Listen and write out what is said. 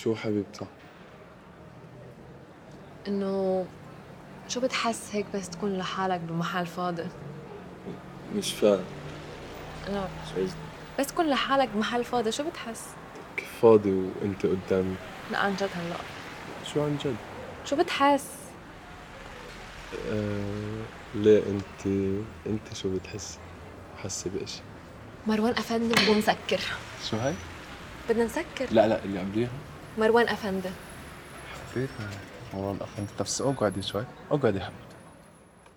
شو حبيبتي؟ إنه شو بتحس هيك بس تكون لحالك بمحل فاضي؟ مش فاهم. لا شو قصدك؟ بس تكون لحالك بمحل فاضي شو بتحس؟ كيف فاضي وانت قدامي؟ لا عن جد هلا شو عن جد؟ شو بتحس؟ ليه انت شو بتحسي؟ حاسة بإشي؟ مروان أفندي بدنا نسكر. شو هاي؟ بدنا نسكر. لا لا اللي قبليها. مروان أفندي. حبيت. والله الأخ انت بس اقعدي شوي، اقعدي يا حبيبتي.